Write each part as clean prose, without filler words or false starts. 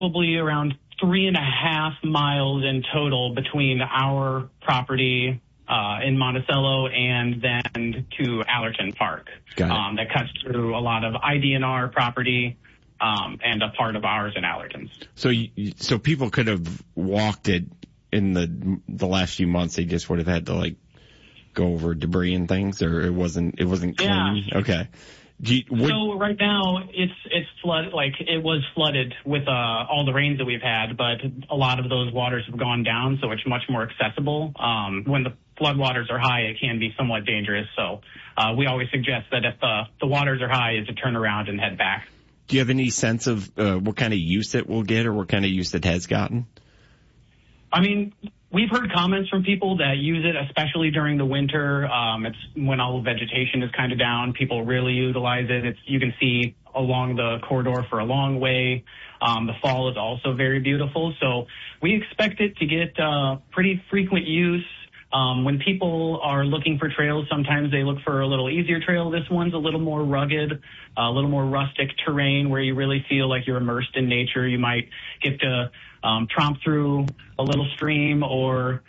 probably around 3.5 miles in total between our property in Monticello and then to Allerton Park. That cuts through a lot of IDNR property and a part of ours in Allerton. So people could have walked it in the last few months. They just would have had to like go over debris and things, or it wasn't clean. Yeah. Okay. So right now it's flooded, like it was flooded with all the rains that we've had, but a lot of those waters have gone down, so it's much more accessible. When the flood waters are high, it can be somewhat dangerous. So we always suggest that if the waters are high, is to turn around and head back. Do you have any sense of what kind of use it will get, or what kind of use it has gotten? I mean, we've heard comments from people that use it, especially during the winter. It's when all the vegetation is kind of down. People really utilize it. You can see along the corridor for a long way. The fall is also very beautiful. So we expect it to get pretty frequent use. When people are looking for trails, sometimes they look for a little easier trail. This one's a little more rugged, a little more rustic terrain where you really feel like you're immersed in nature. You might get to tromp through a little stream or,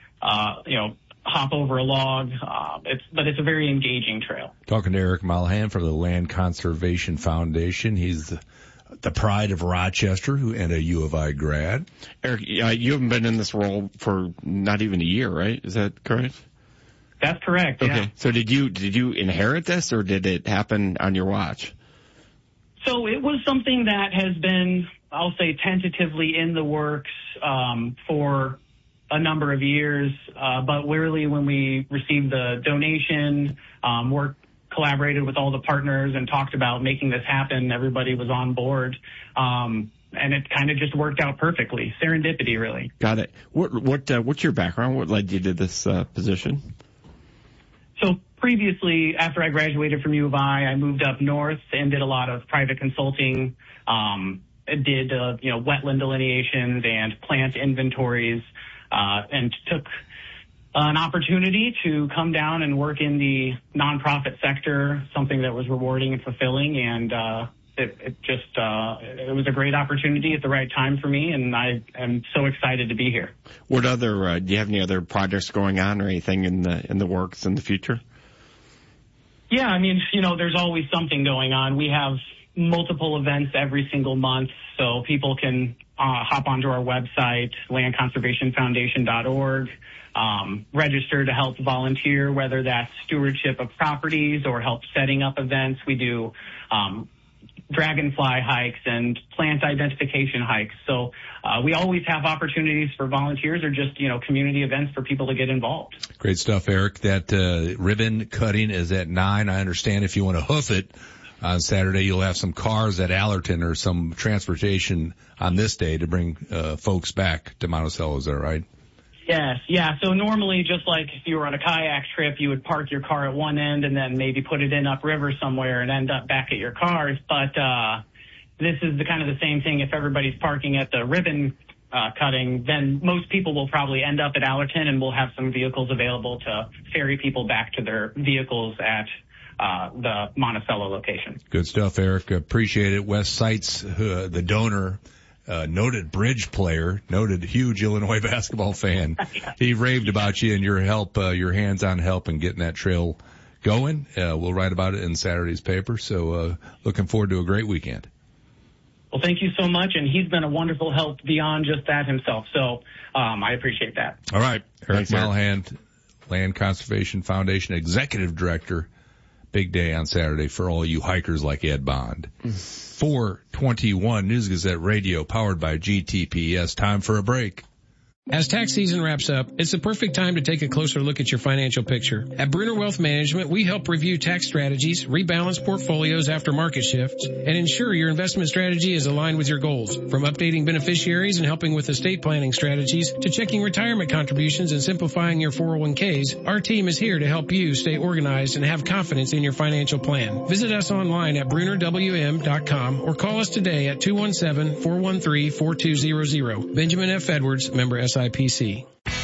hop over a log. But it's a very engaging trail. Talking to Eric Malahan from the Land Conservation Foundation. He's the pride of Rochester and a U of I grad. Eric, you haven't been in this role for not even a year, right? Is that correct? That's correct. Okay. Yeah. So did you inherit this, or did it happen on your watch? So it was something that has been, I'll say, tentatively in the works for a number of years. But really, when we received the donation, collaborated with all the partners and talked about making this happen, everybody was on board. And it kind of just worked out perfectly. Serendipity, really. Got it. What's your background? What led you to this position? So previously, after I graduated from U of I moved up north and did a lot of private consulting. Did wetland delineations and plant inventories, and took an opportunity to come down and work in the nonprofit sector, something that was rewarding and fulfilling, and it was a great opportunity at the right time for me, and I am so excited to be here. What other do you have any other projects going on or anything in the works in the future? Yeah, I mean, there's always something going on. We have multiple events every single month, so people can hop onto our website, landconservationfoundation.org, register to help volunteer, whether that's stewardship of properties or help setting up events. We do dragonfly hikes and plant identification hikes. So we always have opportunities for volunteers or just, community events for people to get involved. Great stuff, Eric. That ribbon cutting is at 9. I understand if you want to hoof it on Saturday, you'll have some cars at Allerton or some transportation on this day to bring folks back to Monticello. Is that right? Yes, yeah. So normally, just like if you were on a kayak trip, you would park your car at one end and then maybe put it in upriver somewhere and end up back at your cars. But this is the kind of the same thing. If everybody's parking at the ribbon cutting, then most people will probably end up at Allerton, and we'll have some vehicles available to ferry people back to their vehicles at the Monticello location. Good stuff, Eric. Appreciate it. Wes Seitz, the donor, noted bridge player, noted huge Illinois basketball fan. He raved about you and your help, your hands-on help in getting that trail going. We'll write about it in Saturday's paper. So, looking forward to a great weekend. Well, thank you so much. And he's been a wonderful help beyond just that himself. So, I appreciate that. All right. Eric Malahan, Land Conservation Foundation Executive Director. Big day on Saturday for all you hikers like Ed Bond. 421 News Gazette Radio, powered by GTPS. Time for a break. As tax season wraps up, it's the perfect time to take a closer look at your financial picture. At Bruner Wealth Management, we help review tax strategies, rebalance portfolios after market shifts, and ensure your investment strategy is aligned with your goals. From updating beneficiaries and helping with estate planning strategies to checking retirement contributions and simplifying your 401ks, our team is here to help you stay organized and have confidence in your financial plan. Visit us online at BrunerWM.com or call us today at 217-413-4200. Benjamin F. Edwards, member SIPC.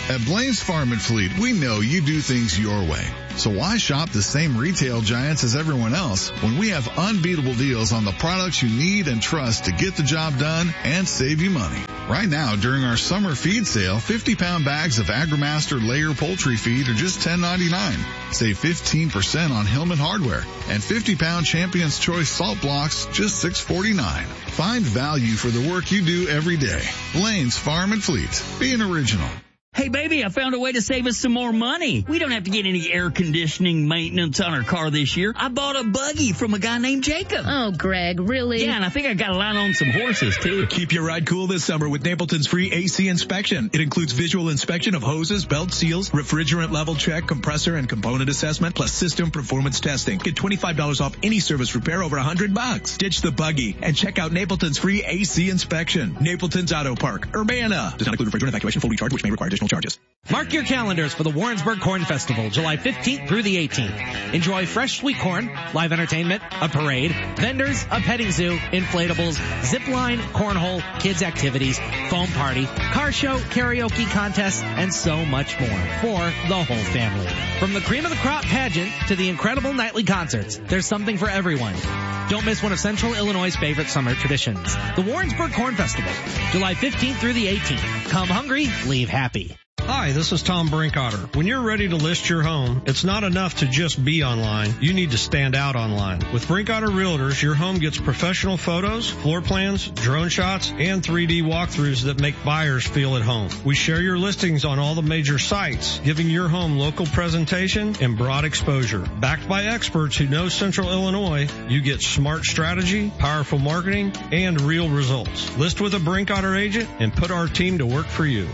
At Blaine's Farm and Fleet, we know you do things your way. So why shop the same retail giants as everyone else when we have unbeatable deals on the products you need and trust to get the job done and save you money? Right now, during our summer feed sale, 50-pound bags of AgriMaster layer poultry feed are just $10.99. Save 15% on Hillman hardware, and 50-pound Champion's Choice salt blocks just $6.49. Find value for the work you do every day. Blaine's Farm and Fleet. Be an original. Hey, baby, I found a way to save us some more money. We don't have to get any air conditioning maintenance on our car this year. I bought a buggy from a guy named Jacob. Oh, Greg, really? Yeah, and I think I got a line on some horses, too. Keep your ride cool this summer with Napleton's free AC inspection. It includes visual inspection of hoses, belt seals, refrigerant level check, compressor, and component assessment, plus system performance testing. Get $25 off any service repair over $100. Ditch the buggy and check out Napleton's free AC inspection. Napleton's Auto Park, Urbana. Does not include refrigerant evacuation, full recharge, which may require additional charges. Mark your calendars for the Warrensburg Corn Festival, July 15th through the 18th. Enjoy fresh sweet corn, live entertainment, a parade, vendors, a petting zoo, inflatables, zip line, cornhole, kids activities, foam party, car show, karaoke contest, and so much more for the whole family. From the cream of the crop pageant to the incredible nightly concerts, there's something for everyone. Don't miss one of Central Illinois' favorite summer traditions, the Warrensburg Corn Festival, July 15th through the 18th. Come hungry, leave happy. Hi, this is Tom Brinkotter. When you're ready to list your home, it's not enough to just be online. You need to stand out online. With Brinkotter Realtors, your home gets professional photos, floor plans, drone shots, and 3D walkthroughs that make buyers feel at home. We share your listings on all the major sites, giving your home local presentation and broad exposure. Backed by experts who know Central Illinois, you get smart strategy, powerful marketing, and real results. List with a Brinkotter agent and put our team to work for you.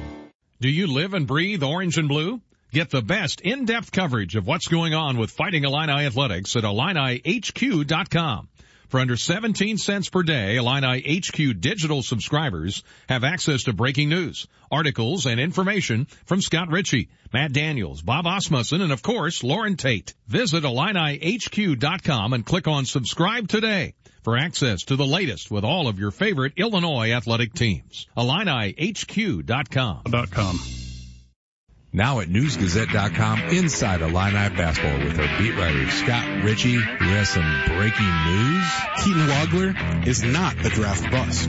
Do you live and breathe orange and blue? Get the best in-depth coverage of what's going on with Fighting Illini Athletics at IlliniHQ.com. For under 17 cents per day, Illini HQ digital subscribers have access to breaking news, articles, and information from Scott Ritchie, Matt Daniels, Bob Osmussen, and of course, Lauren Tate. Visit IlliniHQ.com and click on subscribe today for access to the latest with all of your favorite Illinois athletic teams. IlliniHQ.com. Now at NewsGazette.com, inside Illini basketball with our beat writer Scott Ritchie, who has some breaking news. Keaton Wagler is not a draft bust.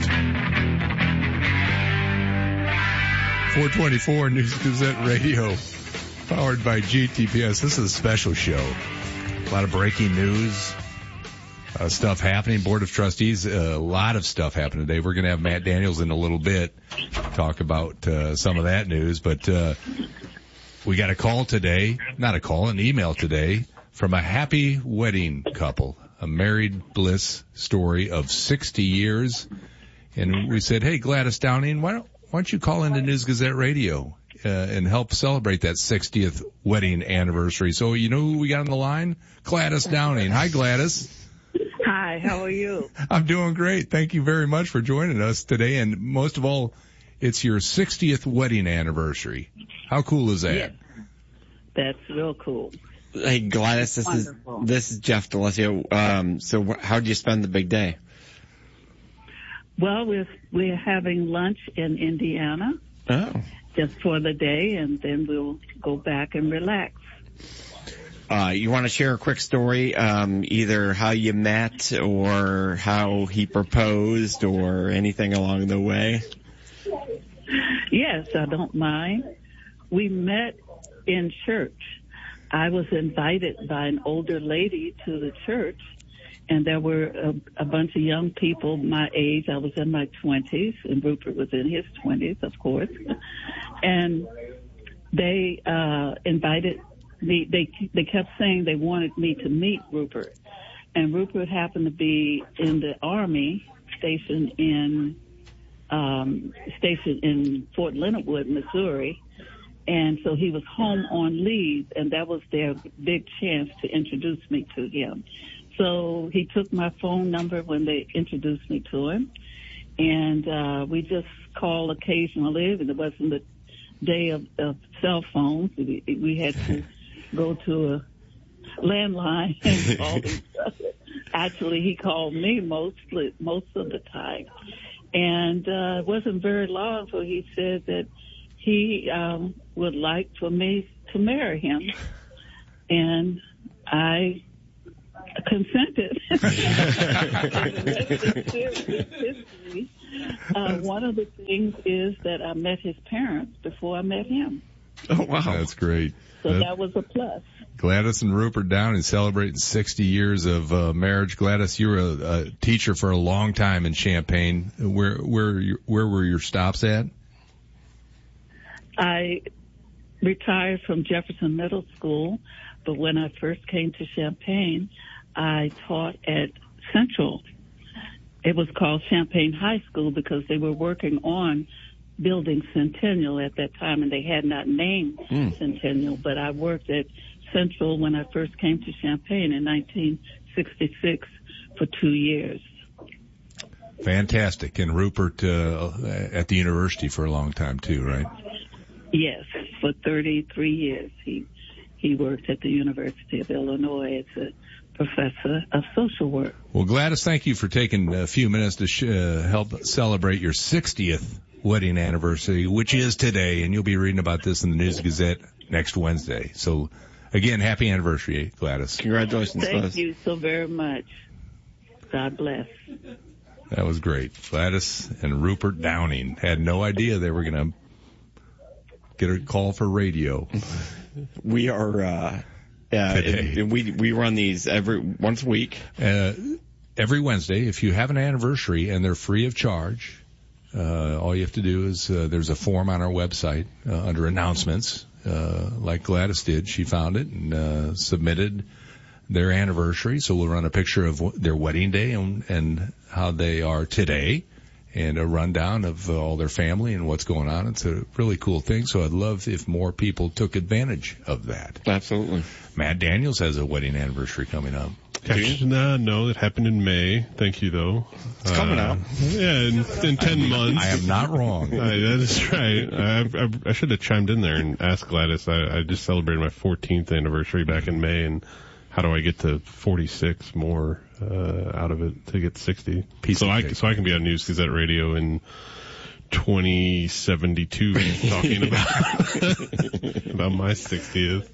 424 News Gazette Radio, powered by GTPS. This is a special show. A lot of breaking news. Stuff happening. Board of Trustees, a lot of stuff happening today. We're going to have Matt Daniels in a little bit talk about some of that news. But we got a call today, not a call, an email today from a happy wedding couple, a married bliss story of 60 years. And we said, hey, Gladys Downing, why don't you call into News Gazette Radio and help celebrate that 60th wedding anniversary? So you know who we got on the line? Gladys Downing. Hi, Gladys. Hi, how are you? I'm doing great. Thank you very much for joining us today. And most of all, it's your 60th wedding anniversary. How cool is that? Yes, that's real cool. Hey, Gladys, this is Jeff D'Alessio. So how did you spend the big day? Well, we're having lunch in Indiana. Oh. Just for the day, and then we'll go back and relax. You want to share a quick story, either how you met or how he proposed or anything along the way? Yes, I don't mind. We met in church. I was invited by an older lady to the church, and there were a bunch of young people my age. I was in my 20s, and Rupert was in his 20s, of course. And they invited me. They kept saying they wanted me to meet Rupert. And Rupert happened to be in the Army, stationed in Fort Leonard Wood, Missouri. And so he was home on leave, and that was their big chance to introduce me to him. So he took my phone number when they introduced me to him, and we just called occasionally. And it wasn't the day of cell phones. We had to go to a landline and call each other. Actually, he called me most of the time. And it wasn't very long, so he said that he would like for me to marry him, and I consented. One of the things is that I met his parents before I met him. Oh, wow. That's great. So that was a plus. Gladys and Rupert Downing celebrating 60 years of marriage. Gladys, you were a teacher for a long time in Champaign. Where were your stops at? I retired from Jefferson Middle School, but when I first came to Champaign, I taught at Central. It was called Champaign High School because they were working on building Centennial at that time, and they had not named Centennial, but I worked at Central when I first came to Champaign in 1966 for 2 years. Fantastic. And Rupert at the university for a long time too, right? Yes, for 33 years. He worked at the University of Illinois as a professor of social work. Well, Gladys, thank you for taking a few minutes to help celebrate your 60th wedding anniversary, which is today, and you'll be reading about this in the News Gazette next Wednesday. So, again, happy anniversary, Gladys. Congratulations, Gladys. Thank you so very much. God bless. That was great. Gladys and Rupert Downing had no idea they were going to get a call for radio. We are, we run these once a week. Every Wednesday. If you have an anniversary and they're free of charge, all you have to do is, there's a form on our website, under announcements, like Gladys did. She found it and, submitted their anniversary. So we'll run a picture of their wedding day and how they are today, and a rundown of all their family and what's going on. It's a really cool thing. So I'd love if more people took advantage of that. Absolutely. Matt Daniels has a wedding anniversary coming up. No, it happened in May. Thank you, though. It's coming out. Yeah, in 10 months. I am not wrong. That is right. I should have chimed in there and asked Gladys. I just celebrated my 14th anniversary back in May, and how do I get to 46 more out of it to get 60? So I can be on News Gazette Radio in 2072 talking about my 60th.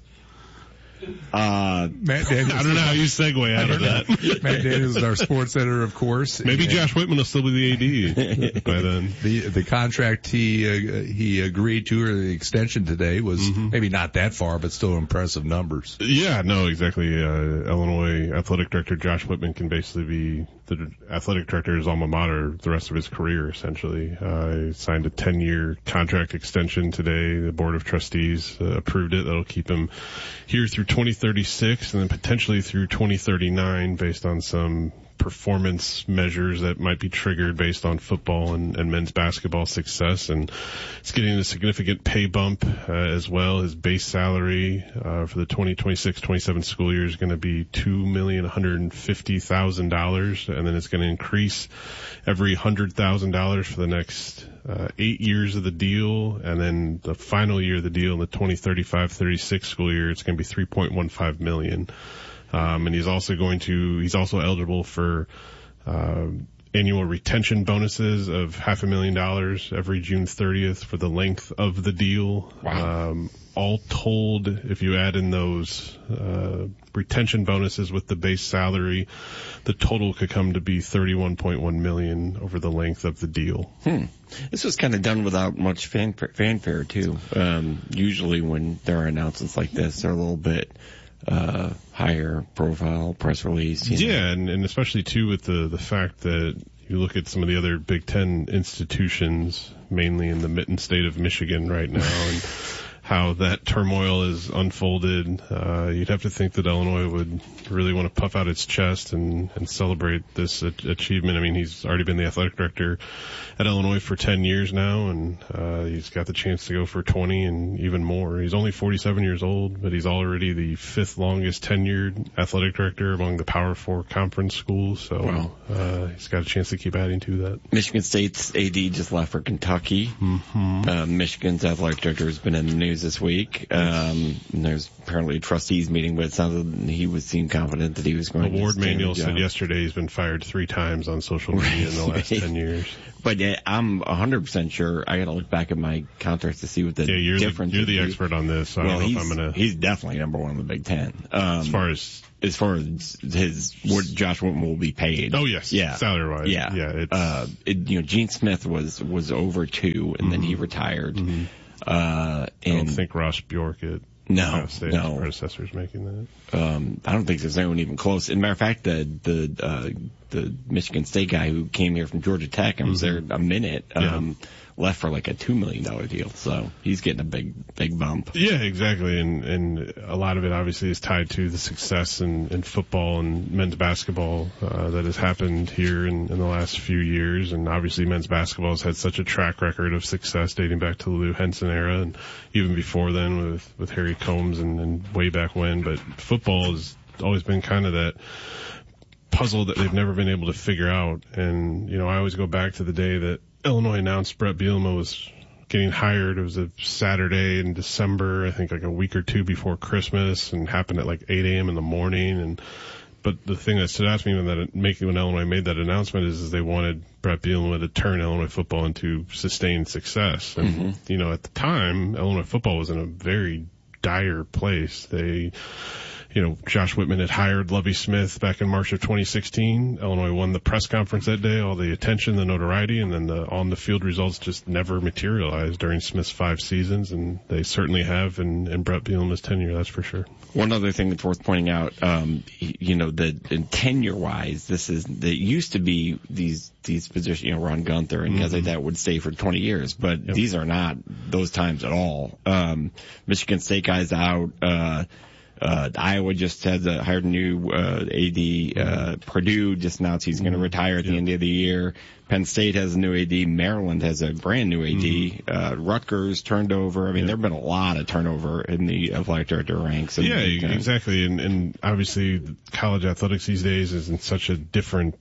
Matt Daniels. I don't know how you segue out of that. Matt Daniels is our sports editor, of course. Maybe Josh Whitman will still be the AD by then. The contract he agreed to, or the extension today, was maybe not that far, but still impressive numbers. Yeah, no, exactly. Illinois athletic director Josh Whitman can basically be the athletic director's alma mater the rest of his career, essentially. He signed a 10-year contract extension today. The Board of Trustees approved it. That'll keep him here through 2036 and then potentially through 2039 based on some performance measures that might be triggered based on football and men's basketball success. And it's getting a significant pay bump as well. His base salary for the 2026-27 school year is going to be $2,150,000, and then it's going to increase every $100,000 for the next 8 years of the deal, and then the final year of the deal in the 2035-36 school year, it's going to be $3.15 million. And he's also eligible for annual retention bonuses of $500,000 every June 30th for the length of the deal. Wow. All told, if you add in those retention bonuses with the base salary, the total could come to be $31.1 million over the length of the deal. This was kind of done without much fanfare too. Usually when there are announcements like this, they're a little bit higher profile, press release. Yeah, and especially too with the fact that you look at some of the other Big Ten institutions, mainly in the mitten state of Michigan right now, and how that turmoil is unfolded, you'd have to think that Illinois would really want to puff out its chest and celebrate this achievement. I mean, he's already been the athletic director at Illinois for 10 years now, and he's got the chance to go for 20 and even more. He's only 47 years old, but he's already the 5th longest tenured athletic director among the Power 4 conference schools. So wow. He's got a chance to keep adding to that. Michigan State's AD just left for Kentucky. Michigan's athletic director has been in the news news this week. And there's apparently a trustees meeting, but it sounded he seemed confident that he was going to. Ward Manuel said yesterday he's been fired 3 times on social media in the last 10 years. But I'm 100% sure. I got to look back at my contracts to see what the difference is. You're the expert on this. So I don't know if I'm going to. He's definitely number 1 in the Big Ten. As far as what Josh Whitman will be paid. Oh yes. Yeah. Salary wise. Yeah. Gene Smith was over 2 and then he retired. Mm-hmm. I don't think Ross Bjork at Ohio State predecessors making that. I don't think there's anyone even close. As a matter of fact, the Michigan State guy who came here from Georgia Tech and was there a minute, left for like a $2 million deal. So he's getting a big bump. Yeah, exactly. And a lot of it obviously is tied to the success in football and men's basketball, that has happened here in the last few years. And obviously men's basketball has had such a track record of success dating back to the Lou Henson era and even before then with Harry Combs and way back when. But football has always been kind of that puzzle that they've never been able to figure out. And, I always go back to the day that Illinois announced Brett Bielema was getting hired. It was a Saturday in December, I think like a week or 2 before Christmas, and happened at like 8 a.m. in the morning. But the thing that stood out to me when Illinois made that announcement is they wanted Brett Bielema to turn Illinois football into sustained success. And, at the time, Illinois football was in a very dire place. Josh Whitman had hired Lovie Smith back in March of 2016. Illinois won the press conference that day, all the attention, the notoriety, and then the on-the-field results just never materialized during Smith's 5 seasons, and they certainly have in Brett Bielema's tenure, that's for sure. One other thing that's worth pointing out, the tenure-wise, it used to be these positions, Ron Gunther and guys like that would stay for 20 years, but these are not those times at all. Michigan State guys out, Iowa just hired a new AD. Purdue just announced he's going to retire at the end of the year. Penn State has a new AD. Maryland has a brand new AD. Rutgers turned over. I mean, there have been a lot of turnover in the athletic director ranks. Exactly. And obviously, college athletics these days is in such a different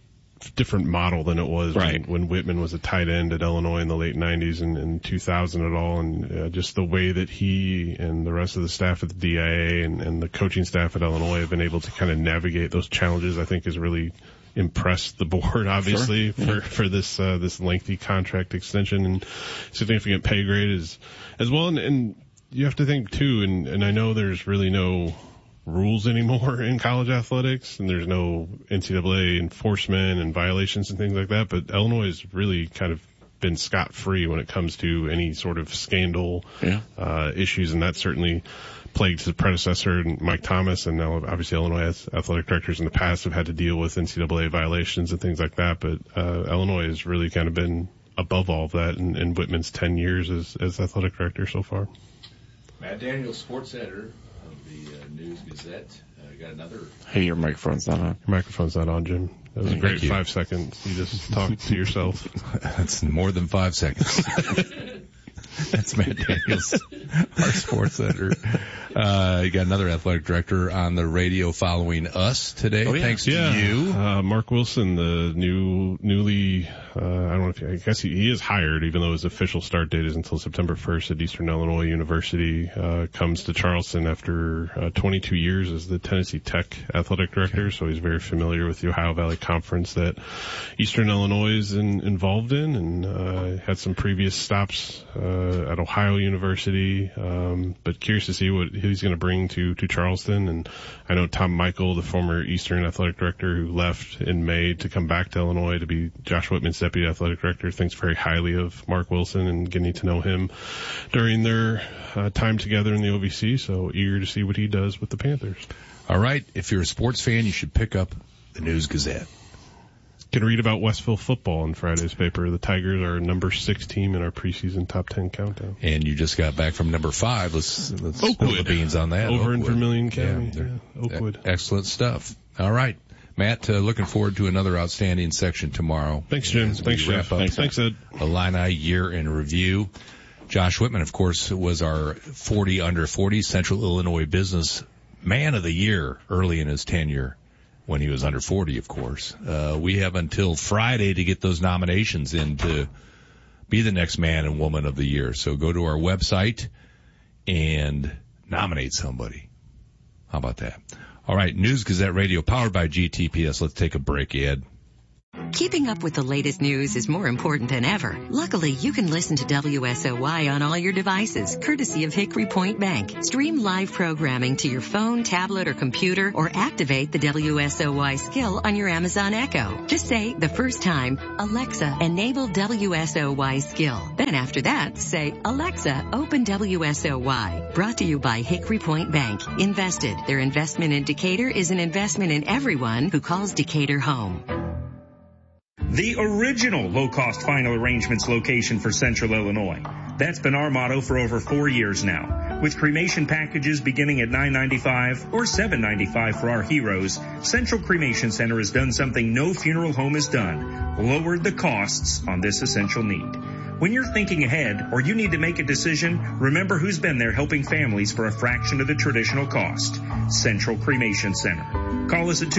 model than it was when Whitman was a tight end at Illinois in the late 90s and 2000 at all. And just the way that he and the rest of the staff at the DIA and the coaching staff at Illinois have been able to kind of navigate those challenges, I think has really impressed the board, obviously, for this lengthy contract extension and significant pay grade as well. And you have to think too, and I know there's really no rules anymore in college athletics, and there's no NCAA enforcement and violations and things like that, but Illinois has really kind of been scot-free when it comes to any sort of scandal issues, and that certainly plagued his predecessor, Mike Thomas, and now obviously Illinois has athletic directors in the past have had to deal with NCAA violations and things like that, but Illinois has really kind of been above all of that in Whitman's 10 years as athletic director so far. Matt Daniels, sports editor of the News Gazette. Got another. Hey, your microphone's not on. Your microphone's not on, Jim. That was a great 5 seconds. You just talked to yourself. That's more than 5 seconds. That's Matt Daniels, our sports editor. You got another athletic director on the radio following us today. Thanks to you. Mark Wilson, the newly, I don't know if I guess he is hired, even though his official start date is until September 1st at Eastern Illinois University, comes to Charleston after 22 years as the Tennessee Tech athletic director. So he's very familiar with the Ohio Valley Conference that Eastern Illinois is involved in, and had some previous stops at Ohio University, but curious to see what he's going to bring to Charleston. And I know Tom Michael, the former Eastern athletic director who left in May to come back to Illinois to be Josh Whitman's deputy athletic director, thinks very highly of Mark Wilson and getting to know him during their time together in the OVC. So eager to see what he does with the Panthers. All right. If you're a sports fan, you should pick up the News Gazette. Can read about Westville football in Friday's paper. The Tigers are number 6 team in our preseason top 10 countdown. And you just got back from number 5. Let's spill the beans on that. Over in Vermilion County. Oakwood. Excellent stuff. All right. Matt, looking forward to another outstanding section tomorrow. Thanks, Jim. Thanks, Jeff. Thanks, Ed. Illini year in review. Josh Whitman, of course, was our 40 under 40 Central Illinois Business Man of the Year early in his tenure. When he was under 40, of course. We have until Friday to get those nominations in to be the next man and woman of the year. So go to our website and nominate somebody. How about that? All right, News Gazette Radio, powered by GTPS. Let's take a break, Ed. Keeping up with the latest news is more important than ever. Luckily, you can listen to WSOY on all your devices, courtesy of Hickory Point Bank. Stream live programming to your phone, tablet, or computer, or activate the WSOY skill on your Amazon Echo. Just say, the first time, Alexa, enable WSOY skill. Then after that, say, Alexa, open WSOY. Brought to you by Hickory Point Bank. Invested. Their investment in Decatur is an investment in everyone who calls Decatur home. The original low-cost final arrangements location for Central Illinois. That's been our motto for over 4 years now. With cremation packages beginning at $9.95 or $7.95 for our heroes, Central Cremation Center has done something no funeral home has done, lowered the costs on this essential need. When you're thinking ahead or you need to make a decision, remember who's been there helping families for a fraction of the traditional cost. Central Cremation Center. Call us at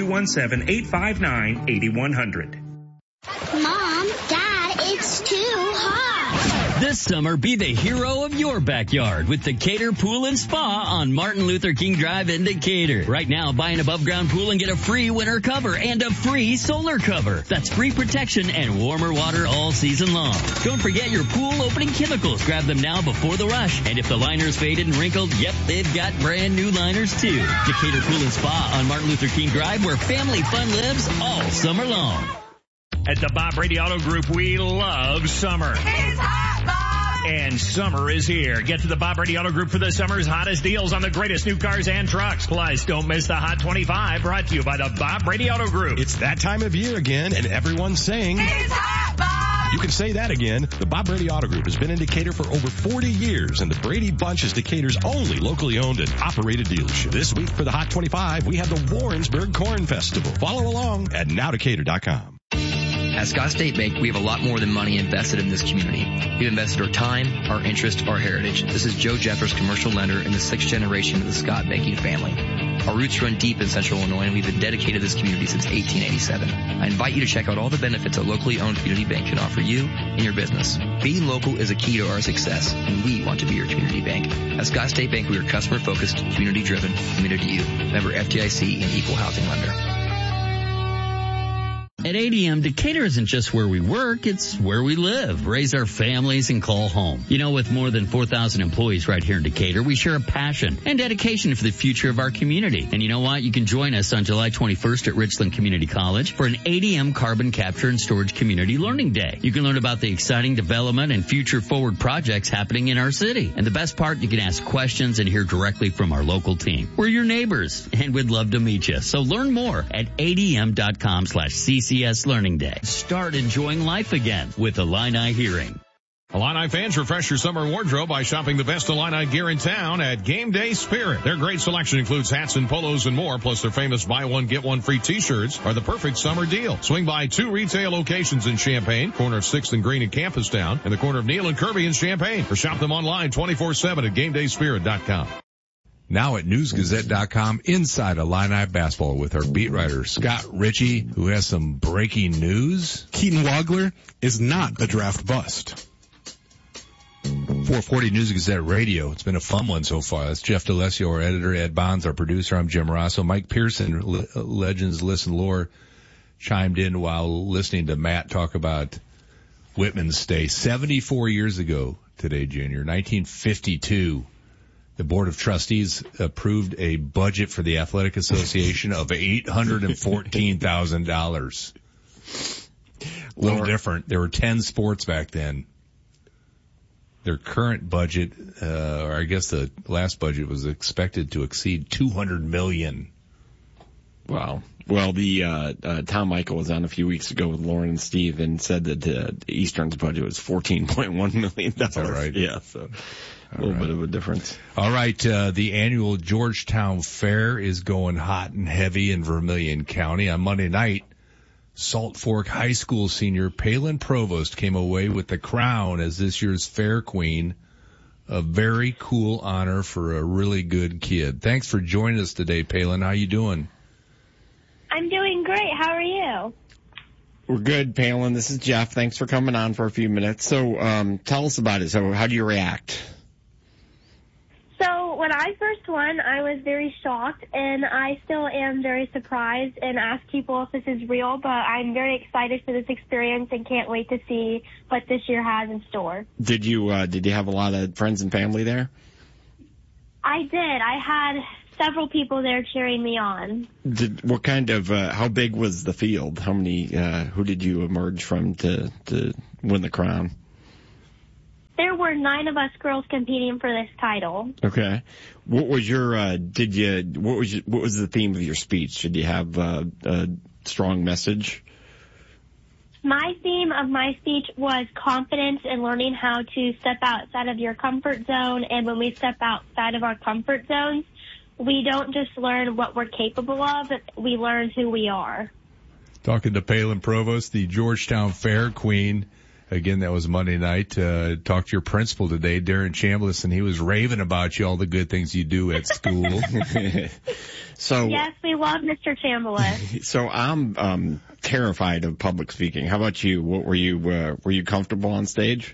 217-859-8100. Mom, Dad, it's too hot. This summer, be the hero of your backyard with Decatur Pool and Spa on Martin Luther King Drive in Decatur. Right now, buy an above-ground pool and get a free winter cover and a free solar cover. That's free protection and warmer water all season long. Don't forget your pool opening chemicals. Grab them now before the rush. And if the liner's faded and wrinkled, yep, they've got brand new liners too. Decatur Pool and Spa on Martin Luther King Drive, where family fun lives all summer long. At the Bob Brady Auto Group, we love summer. It's hot, Bob! And summer is here. Get to the Bob Brady Auto Group for the summer's hottest deals on the greatest new cars and trucks. Plus, don't miss the Hot 25, brought to you by the Bob Brady Auto Group. It's that time of year again, and everyone's saying, It's hot, Bob! You can say that again. The Bob Brady Auto Group has been in Decatur for over 40 years, and the Brady Bunch is Decatur's only locally owned and operated dealership. This week for the Hot 25, we have the Warrensburg Corn Festival. Follow along at nowdecatur.com. At Scott State Bank, we have a lot more than money invested in this community. We've invested our time, our interest, our heritage. This is Joe Jeffers, commercial lender in the 6th generation of the Scott banking family. Our roots run deep in Central Illinois, and we've been dedicated to this community since 1887. I invite you to check out all the benefits a locally owned community bank can offer you and your business. Being local is a key to our success, and we want to be your community bank. At Scott State Bank, we are customer-focused, community-driven, committed to you. Member FDIC and equal housing lender. At ADM, Decatur isn't just where we work, it's where we live, raise our families, and call home. You know, with more than 4,000 employees right here in Decatur, we share a passion and dedication for the future of our community. And you know what? You can join us on July 21st at Richland Community College for an ADM Carbon Capture and Storage Community Learning Day. You can learn about the exciting development and future-forward projects happening in our city. And the best part, you can ask questions and hear directly from our local team. We're your neighbors, and we'd love to meet you. So learn more at adm.com/CCS Learning Day. Start enjoying life again with Illini Hearing. Illini fans, refresh your summer wardrobe by shopping the best Illini gear in town at Game Day Spirit. Their great selection includes hats and polos and more, plus their famous buy one, get one free t-shirts are the perfect summer deal. Swing by 2 retail locations in Champaign, corner of 6th and Green in Campustown, and the corner of Neal and Kirby in Champaign. Or shop them online 24/7 at GameDaySpirit.com. Now at newsgazette.com, inside Illini basketball with our beat writer, Scott Ritchie, who has some breaking news. Keaton Wagler is not a draft bust. 440 News Gazette Radio. It's been a fun one so far. That's Jeff DeLessio, our editor, Ed Bonds, our producer. I'm Jim Rosso. Mike Pearson, Legends Listen Lore, chimed in while listening to Matt talk about Whitman's Day. 74 years ago today, Junior, 1952. The Board of Trustees approved a budget for the Athletic Association of $814,000. A little different. There were 10 sports back then. Their current budget, or I guess the last budget, was expected to exceed $200 million. Wow. Well, the Tom Michael was on a few weeks ago with Lauren and Steve and said that the Eastern's budget was $14.1 million. That's all right. Yeah, so a little bit of a difference. All right, the annual Georgetown Fair is going hot and heavy in Vermilion County. On Monday night, Salt Fork High School senior Palin Provost came away with the crown as this year's Fair Queen. A very cool honor for a really good kid. Thanks for joining us today, Palin. How you doing? I'm doing great. How are you? We're good, Palin. This is Jeff. Thanks for coming on for a few minutes. So tell us about it. So how do you react? So I first won, I was very shocked, and I still am very surprised and ask people if this is real, but I'm very excited for this experience and can't wait to see what this year has in store. Did you have a lot of friends and family there? I did. I had several people there cheering me on. What kind of, how big was the field? How many, who did you emerge from to win the crown? There were 9 of us girls competing for this title. Okay. What was your, what was the theme of your speech? Did you have a strong message? My theme of my speech was confidence and learning how to step outside of your comfort zone. And when we step outside of our comfort zones, we don't just learn what we're capable of, we learn who we are. Talking to Palin Provost, the Georgetown Fair Queen. Again, that was Monday night. Talked to your principal today, Darren Chambliss, and he was raving about you, all the good things you do at school. So yes, we love Mr. Chambliss. So I'm terrified of public speaking. How about you? What were you comfortable on stage?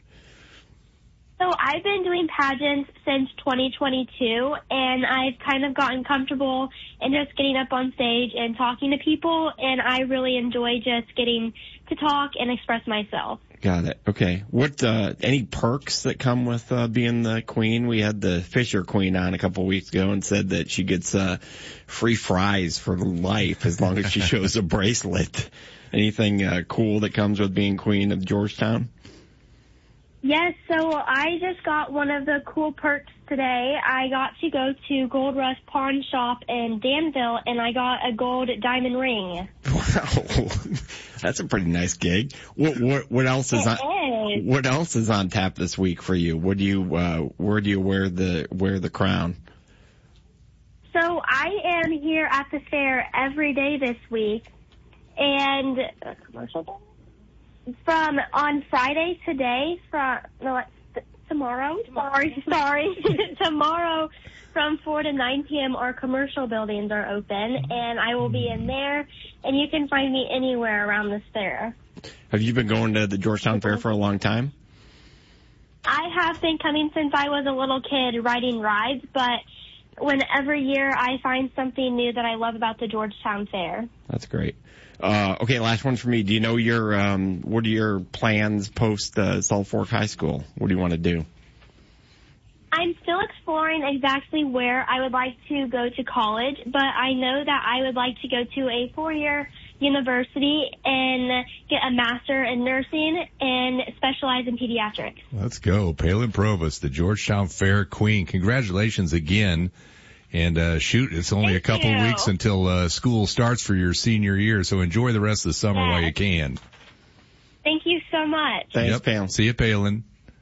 So I've been doing pageants since 2022, and I've kind of gotten comfortable in just getting up on stage and talking to people, and I really enjoy just getting to talk and express myself. Got it. Okay. What, any perks that come with, being the queen? We had the Fisher Queen on a couple weeks ago and said that she gets, free fries for life as long as she shows a bracelet. Anything, cool that comes with being queen of Georgetown? Yes, so I just got one of the cool perks today. I got to go to Gold Rush Pawn Shop in Danville, and I got a gold diamond ring. Wow, that's a pretty nice gig. What else is on? What else is on tap this week for you? Where do you wear the crown? So I am here at the fair every day this week, and from on Friday today, tomorrow from 4 to 9 p.m. our commercial buildings are open, and I will be in there, and you can find me anywhere around this fair. Have you been going to the Georgetown Fair for a long time? I have been coming since I was a little kid riding rides, but every year I find something new that I love about the Georgetown Fair. That's great. Okay, last one for me. Do you know what are your plans post Salt Fork High School? What do you want to do? I'm still exploring exactly where I would like to go to college, but I know that I would like to go to a 4-year university and get a master in nursing and specialize in pediatrics. Let's go. Palin Provost, the Georgetown Fair Queen. Congratulations again. And it's only a couple of weeks until school starts for your senior year, so enjoy the rest of the summer while you can. Thank you so much. Thanks, Palin. See you, Palin.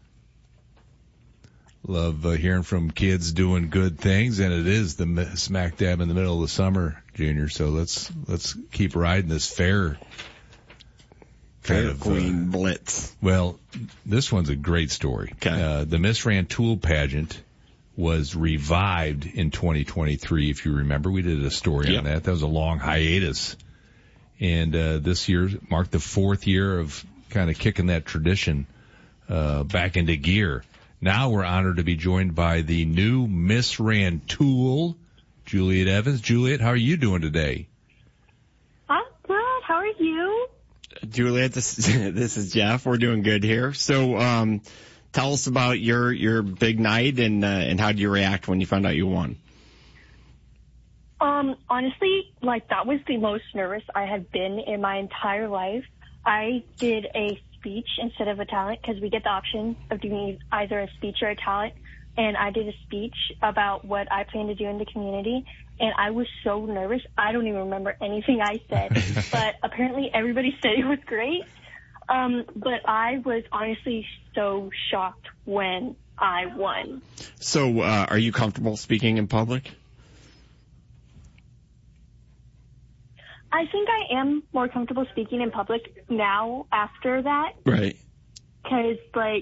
Love hearing from kids doing good things, and it is the smack dab in the middle of the summer, Junior. So let's keep riding this fair. Fair Queen Blitz. Well, this one's a great story. Okay. The Miss Rantoul pageant was revived in 2023, if you remember. We did a story on that. That was a long hiatus. And this year marked the 4th year of kind of kicking that tradition back into gear. Now we're honored to be joined by the new Miss Rantoul, Juliet Evans. Juliet, how are you doing today? I'm good. How are you? Juliet, this is Jeff. We're doing good here. So, tell us about your big night and how did you react when you found out you won? Honestly, that was the most nervous I had been in my entire life. I did a speech instead of a talent because we get the option of doing either a speech or a talent. And I did a speech about what I plan to do in the community. And I was so nervous. I don't even remember anything I said. But apparently everybody said it was great. But I was honestly so shocked when I won. So, are you comfortable speaking in public? I think I am more comfortable speaking in public now after that. Right. Because,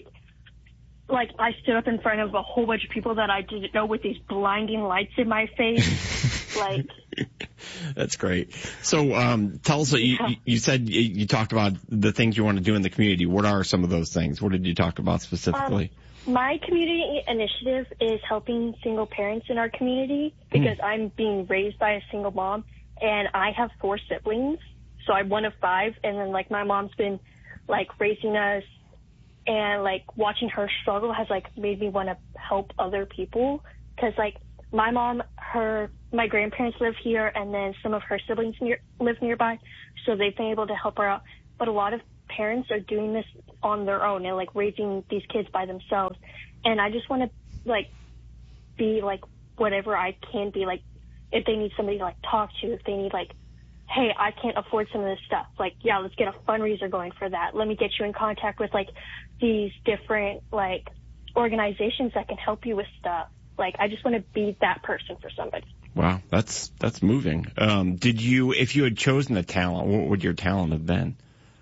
I stood up in front of a whole bunch of people that I didn't know with these blinding lights in my face. That's great. So, tell us, you said you talked about the things you want to do in the community. What are some of those things? What did you talk about specifically? My community initiative is helping single parents in our community because I'm being raised by a single mom, and I have 4 siblings. So I'm one of 5, and then, like, my mom's been, like, raising us, and, like, watching her struggle has, like, made me want to help other people because, like, my mom, my grandparents live here, and then some of her siblings live nearby, so they've been able to help her out. But a lot of parents are doing this on their own and, like, raising these kids by themselves. And I just want to, like, be, like, whatever I can be. Like, if they need somebody to, like, talk to, if they need, like, hey, I can't afford some of this stuff. Like, yeah, let's get a fundraiser going for that. Let me get you in contact with, like, these different, like, organizations that can help you with stuff. Like, I just want to be that person for somebody. Wow, that's moving. If you had chosen a talent, what would your talent have been?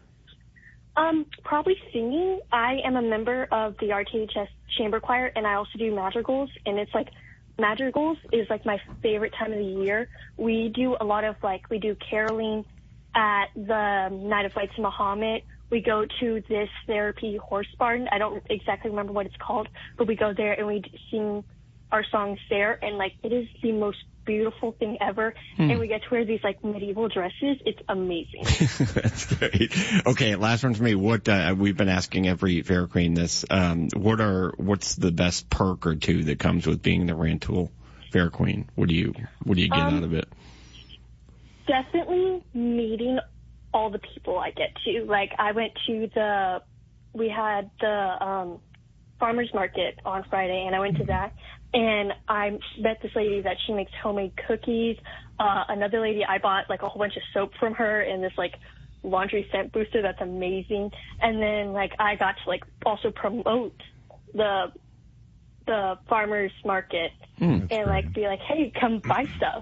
Probably singing. I am a member of the RTHS Chamber Choir, and I also do madrigals, and it's like, madrigals is like my favorite time of the year. We do a lot of, like, we do caroling at the Night of Lights in Mahomet. We go to this therapy horse barn. I don't exactly remember what it's called, but we go there and we sing our songs there, and, like, it is the most beautiful thing ever. And we get to wear these, like, medieval dresses. It's amazing. That's great. Okay, last one for me. What we've been asking every Fair Queen this. What's the best perk or two that comes with being the Rantoul Fair Queen? What do you get out of it? Definitely meeting all the people I get to. Like, I went to we had the farmer's market on Friday, and I went to that. And I met this lady that she makes homemade cookies. Another lady, I bought, like, a whole bunch of soap from her and this, like, laundry scent booster that's amazing. And then, like, I got to, like, also promote the farmer's market and, like, be like, hey, come buy stuff.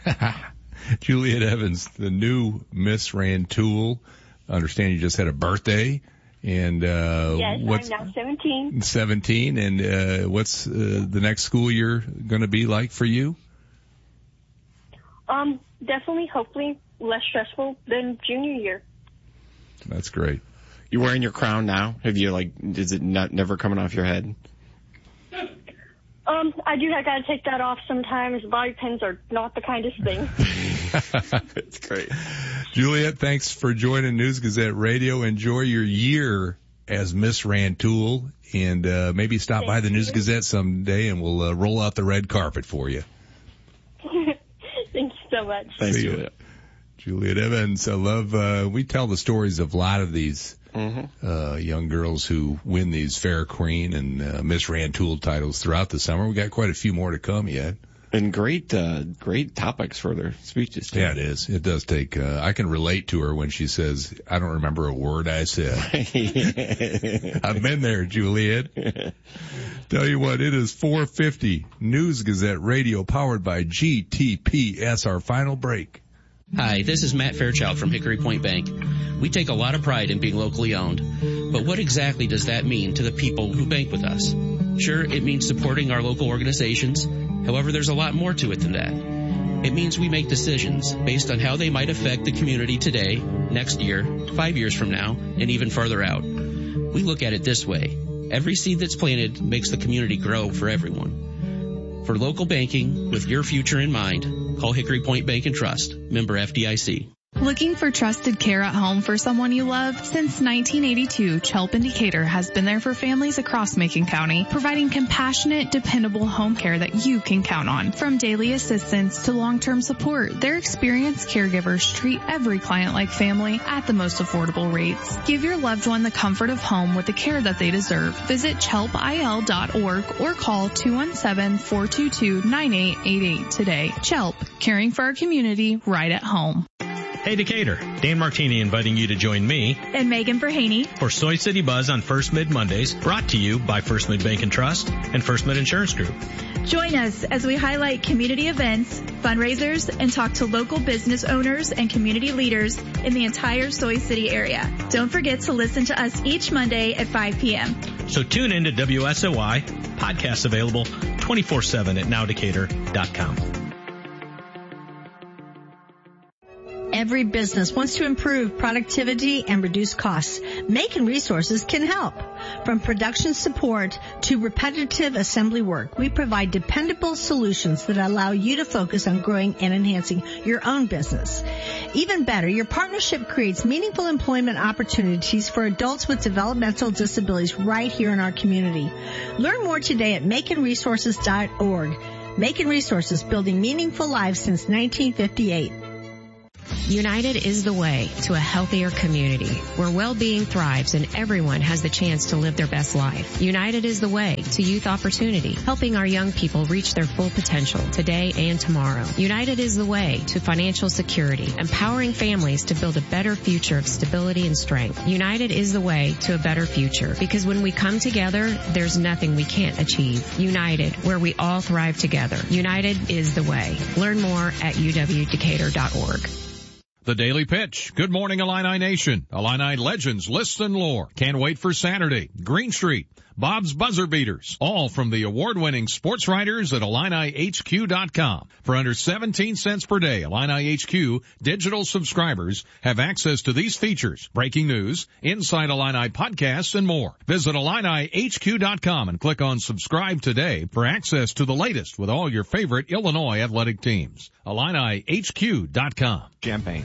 Juliet Evans, the new Miss Rantoul. I understand you just had a birthday. And yes, I'm now 17. 17, and what's the next school year going to be like for you? Definitely, hopefully, less stressful than junior year. That's great. You wearing your crown now? Have you, like, is it never coming off your head? I gotta take that off sometimes. Bobby pins are not the kindest thing. It's great. Juliet, thanks for joining News Gazette Radio. Enjoy your year as Miss Rantoul, and maybe stop by the News Gazette someday, and we'll roll out the red carpet for you. Thank you so much. Thanks, Juliet. Juliet Evans, I love, we tell the stories of a lot of these young girls who win these Fair Queen and Miss Rantoul titles throughout the summer. We got quite a few more to come yet. And great topics for their speeches, too. Yeah, it is. It does take, I can relate to her when she says, I don't remember a word I said. I've been there, Juliet. Tell you what, it is 4:50. News Gazette Radio powered by GTPS, our final break. Hi, this is Matt Fairchild from Hickory Point Bank. We take a lot of pride in being locally owned, but what exactly does that mean to the people who bank with us? Sure, it means supporting our local organizations. However, there's a lot more to it than that. It means we make decisions based on how they might affect the community today, next year, 5 years from now, and even farther out. We look at it this way. Every seed that's planted makes the community grow for everyone. For local banking, with your future in mind, call Hickory Point Bank and Trust, member FDIC. Looking for trusted care at home for someone you love? Since 1982, Chelp in Decatur has been there for families across Macon County, providing compassionate, dependable home care that you can count on. From daily assistance to long-term support, their experienced caregivers treat every client like family at the most affordable rates. Give your loved one the comfort of home with the care that they deserve. Visit chelpil.org or call 217-422-9888 today. Chelp, caring for our community right at home. Hey Decatur, Dan Martini inviting you to join me and Megan Verhaney for Soy City Buzz on First Mid Mondays, brought to you by First Mid Bank and Trust and First Mid Insurance Group. Join us as we highlight community events, fundraisers, and talk to local business owners and community leaders in the entire Soy City area. Don't forget to listen to us each Monday at 5 p.m. So tune in to WSOY, podcasts available 24/7 at nowdecatur.com. Every business wants to improve productivity and reduce costs. Macon Resources can help. From production support to repetitive assembly work, we provide dependable solutions that allow you to focus on growing and enhancing your own business. Even better, your partnership creates meaningful employment opportunities for adults with developmental disabilities right here in our community. Learn more today at maconresources.org. Macon Resources, building meaningful lives since 1958. United is the way to a healthier community where well-being thrives and everyone has the chance to live their best life. United is the way to youth opportunity, helping our young people reach their full potential today and tomorrow. United is the way to financial security, empowering families to build a better future of stability and strength. United is the way to a better future because when we come together, there's nothing we can't achieve. United, where we all thrive together. United is the way. Learn more at uwdecatur.org. The Daily Pitch. Good morning, Illini Nation. Illini legends, lists, and lore. Can't wait for Saturday. Green Street. Bob's Buzzer Beaters. All from the award-winning sports writers at IlliniHQ.com. For under 17 cents per day, Illini HQ digital subscribers have access to these features, breaking news, Inside Illini podcasts, and more. Visit IlliniHQ.com and click on subscribe today for access to the latest with all your favorite Illinois athletic teams. IlliniHQ.com. Champagne.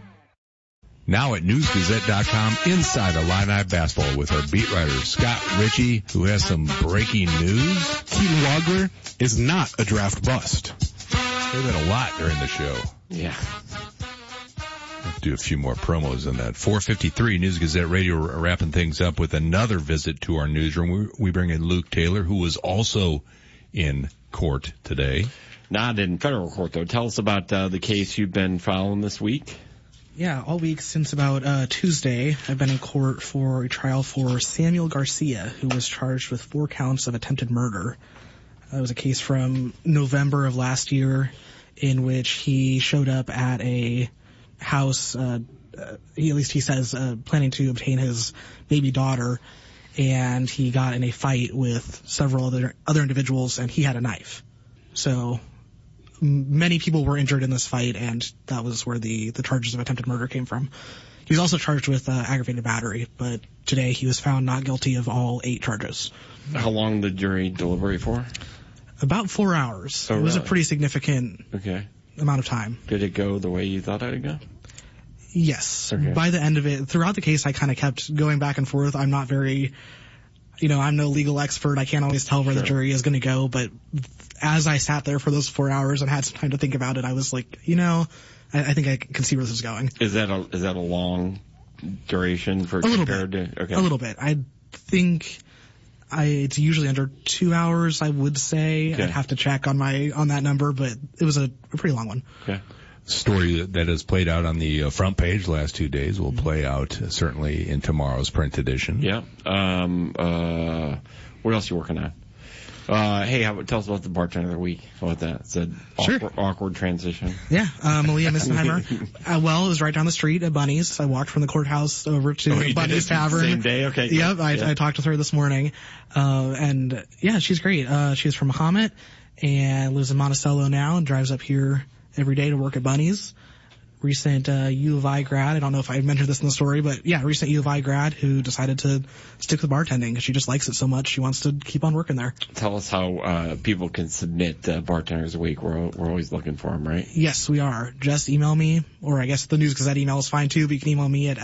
Now at newsgazette.com, Inside Illini Basketball with our beat writer, Scott Ritchie, who has some breaking news. Keaton Wagler is not a draft bust. There's been a lot during the show. Yeah. Let's do a few more promos on that. 4:53 News Gazette Radio wrapping things up with another visit to our newsroom. We bring in Luke Taylor, who was also in court today. Not in federal court, though. Tell us about the case you've been following this week. Yeah, all week since about Tuesday, I've been in court for a trial for Samuel Garcia, who was charged with 4 counts of attempted murder. It was a case from November of last year in which he showed up at a house, he says, planning to obtain his baby daughter, and he got in a fight with several other individuals, and he had a knife. So many people were injured in this fight, and that was where the charges of attempted murder came from. He was also charged with aggravated battery, but today he was found not guilty of all 8 charges. How long did the jury deliberate for? About 4 hours. Oh, it was really? a pretty significant amount of time. Did it go the way you thought it would go? Yes. Okay. By the end of it, throughout the case, I kind of kept going back and forth. I'm not very, I'm no legal expert. I can't always tell where the jury is going to go, but as I sat there for those 4 hours and had some time to think about it, I was like, I think I can see where this is going. Is that a long duration for a little compared bit? To, okay. A little bit. I think it's usually under 2 hours, I would say. Okay. I'd have to check on that number, but it was a pretty long one. Okay. Story that has played out on the front page the last 2 days will play out certainly in tomorrow's print edition. Yeah. What else are you working on? Hey, tell us about the bartender of the week. How about that? It's an awkward transition. Yeah, Malia Missenheimer. It was right down the street at Bunny's. I walked from the courthouse over to Bunny's Tavern. Same day? Okay. Yep, I talked with her this morning. And yeah, she's great. She's from Mahomet and lives in Monticello now and drives up here every day to work at Bunny's. Recent U of I grad. I don't know if I mentioned this in the story, but yeah, recent U of I grad who decided to stick with bartending because she just likes it so much. She wants to keep on working there. Tell us how people can submit bartenders a week. We're always looking for them, right? Yes, we are. Just email me, or I guess the News Gazette email is fine too, but you can email me at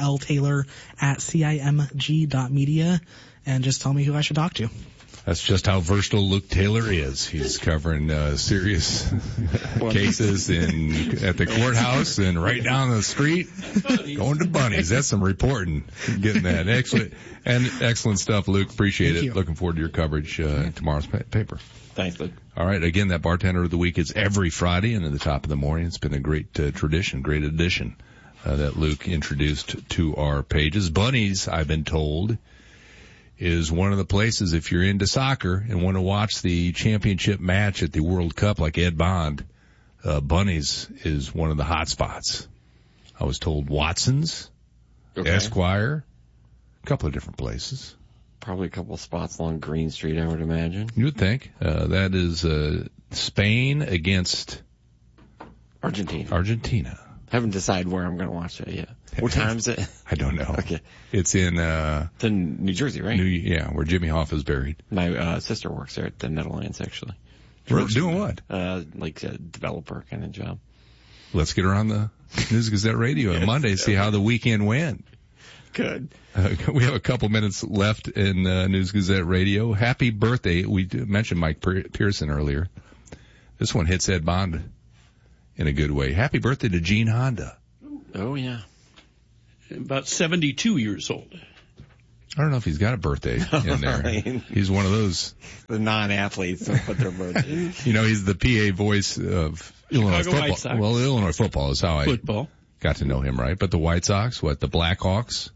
ltaylor@cimg.media and just tell me who I should talk to. That's just how versatile Luke Taylor is. He's covering serious cases at the courthouse and right down the street, going to Bunny's. That's some reporting, getting that. Excellent stuff, Luke. Appreciate Thank it. you. Looking forward to your coverage in tomorrow's paper. Thanks, Luke. All right. Again, that bartender of the week is every Friday and at the top of the morning. It's been a great tradition, great addition that Luke introduced to our pages. Bunny's, I've been told, is one of the places, if you're into soccer and want to watch the championship match at the World Cup like Ed Bond, Bunny's is one of the hot spots. I was told Watson's, Esquire, a couple of different places. Probably a couple of spots along Green Street, I would imagine. You would think. That is Spain against Argentina. Haven't decided where I'm going to watch it yet. What time is it? I don't know. Okay. It's in it's in New Jersey, right? Where Jimmy Hoff is buried. My sister works there at the Meadowlands, actually. Doing what? Like a developer kind of job. Let's get her on the News Gazette Radio on Monday, see how the weekend went. Good. We have a couple minutes left in News Gazette Radio. Happy birthday. We mentioned Mike Pearson earlier. This one hits Ed Bond in a good way. Happy birthday to Gene Honda. Oh, yeah. About 72 years old. I don't know if he's got a birthday in there. He's one of those. The non-athletes don't put their birthday. He's the PA voice of Illinois football. White Sox. Well, Illinois football is how I got to know him, right? But the White Sox, the Blackhawks?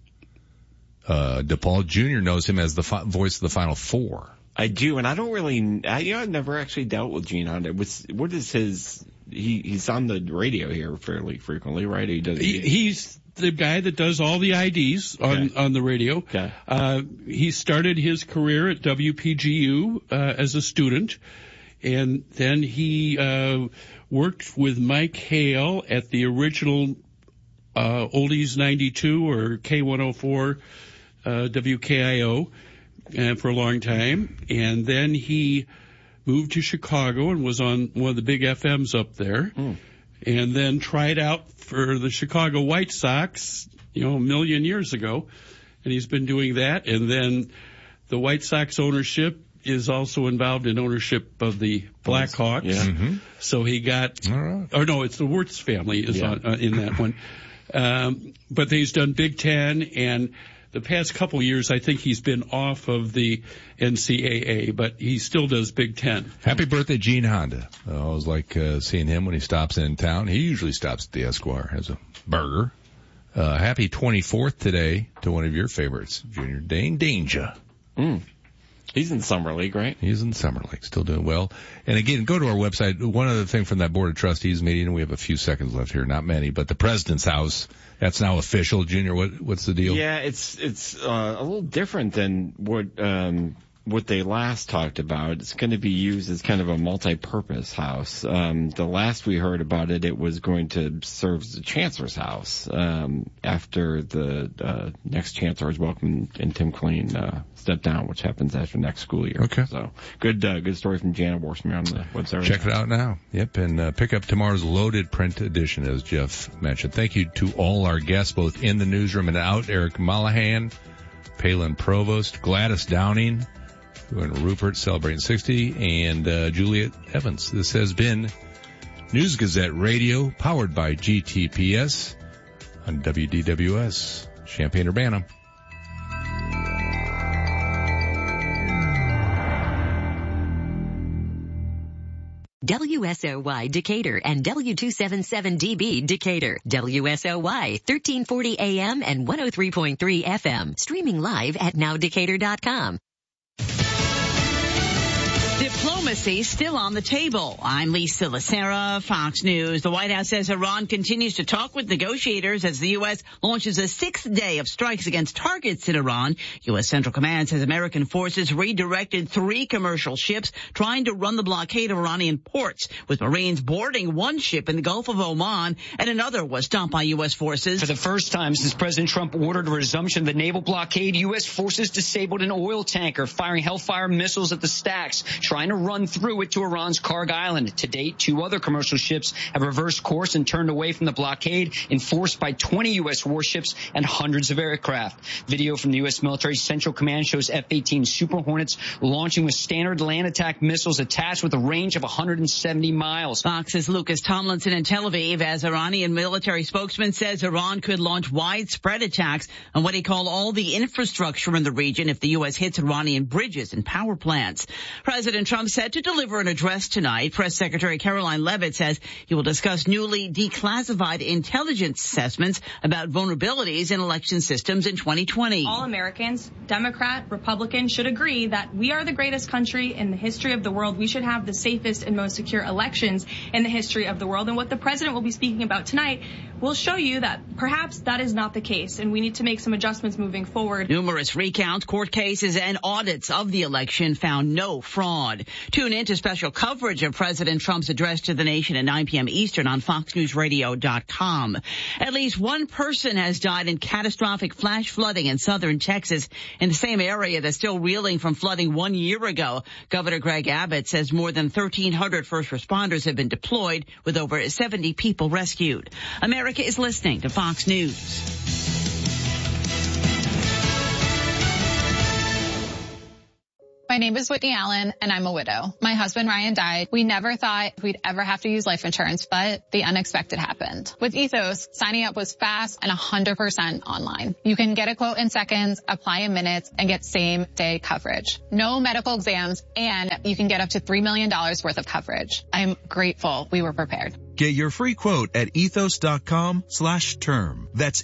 DePaul Jr. knows him as the voice of the Final Four. I do, and I don't really, I've never actually dealt with Gene Honda. What is his, he's on the radio here fairly frequently, right? He's the guy that does all the IDs on the radio. Okay. He started his career at WPGU as a student, and then he worked with Mike Hale at the original Oldies 92 or K104 WKIO for a long time, and then he moved to Chicago and was on one of the big FMs up there, and then tried out for the Chicago White Sox, a million years ago, and he's been doing that. And then the White Sox ownership is also involved in ownership of the Blackhawks. Yeah. Mm-hmm. So he got, or no, it's the Wirtz family is in that one. But he's done Big Ten, and the past couple years, I think he's been off of the NCAA, but he still does Big Ten. Happy birthday, Gene Honda. I always like seeing him when he stops in town. He usually stops at the Esquire, has a burger. Happy 24th today to one of your favorites, Junior Dane Danger. He's in Summer League, right? He's in Summer League, still doing well. And again, go to our website. One other thing from that Board of Trustees meeting, we have a few seconds left here, not many, but the President's House, that's now official. Junior, what's the deal? Yeah, it's a little different than what they last talked about. It's going to be used as kind of a multi-purpose house. The last we heard about it, it was going to serve as the Chancellor's house after the next Chancellor is welcome and Tim Killeen step down, which happens after next school year. Okay. So good story from Janet Worsmer on the website. Check it out now. Yep, and pick up tomorrow's loaded print edition, as Jeff mentioned. Thank you to all our guests, both in the newsroom and out. Eric Mollahan, Palin Provost, Gladys Downing, and Rupert celebrating 60, and Juliet Evans. This has been News Gazette Radio, powered by GTPS on WDWS, Champaign-Urbana. WSOY Decatur and W277DB Decatur. WSOY 1340 AM and 103.3 FM. Streaming live at nowdecatur.com. Diplomacy still on the table. I'm Lisa Lacera, Fox News. The White House says Iran continues to talk with negotiators as the U.S. launches a sixth day of strikes against targets in Iran. U.S. Central Command says American forces redirected 3 commercial ships trying to run the blockade of Iranian ports, with Marines boarding one ship in the Gulf of Oman and another was stopped by U.S. forces. For the first time since President Trump ordered a resumption of the naval blockade, U.S. forces disabled an oil tanker firing Hellfire missiles at the stacks, trying to run through it to Iran's Karg Island. To date, 2 other commercial ships have reversed course and turned away from the blockade, enforced by 20 U.S. warships and hundreds of aircraft. Video from the U.S. military Central Command shows F-18 Super Hornets launching with standard land attack missiles attached with a range of 170 miles. Fox's Lucas Tomlinson in Tel Aviv, as Iranian military spokesman says Iran could launch widespread attacks on what he called all the infrastructure in the region if the U.S. hits Iranian bridges and power plants. President Trump set to deliver an address tonight. Press Secretary Caroline Leavitt says he will discuss newly declassified intelligence assessments about vulnerabilities in election systems in 2020. All Americans, Democrat, Republican, should agree that we are the greatest country in the history of the world. We should have the safest and most secure elections in the history of the world. And what the president will be speaking about tonight will show you that perhaps that is not the case, and we need to make some adjustments moving forward. Numerous recounts, court cases, and audits of the election found no fraud. 2 Tune in to special coverage of President Trump's address to the nation at 9 p.m. Eastern on FoxNewsRadio.com. At least one person has died in catastrophic flash flooding in southern Texas, in the same area that's still reeling from flooding 1 year ago. Governor Greg Abbott says more than 1,300 first responders have been deployed, with over 70 people rescued. America is listening to Fox News. My name is Whitney Allen, and I'm a widow. My husband, Ryan, died. We never thought we'd ever have to use life insurance, but the unexpected happened. With Ethos, signing up was fast and 100% online. You can get a quote in seconds, apply in minutes, and get same-day coverage. No medical exams, and you can get up to $3 million worth of coverage. I'm grateful we were prepared. Get your free quote at ethos.com/term. That's